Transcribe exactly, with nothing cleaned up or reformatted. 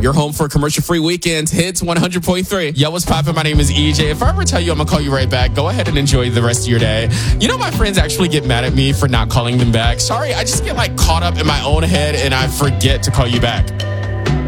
You're home for commercial-free weekends. Hits one hundred point three. Yo, what's poppin'? My name is E J. If I ever tell you I'm going to call you right back, go ahead and enjoy the rest of your day. You know, my friends actually get mad at me for not calling them back. Sorry, I just get like caught up in my own head and I forget to call you back.